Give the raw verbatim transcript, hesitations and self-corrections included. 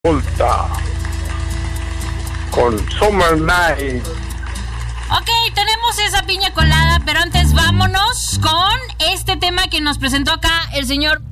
Volta con Summer Night. Ok, tenemos esa piña colada, pero antes vámonos con este tema que nos presentó acá el señor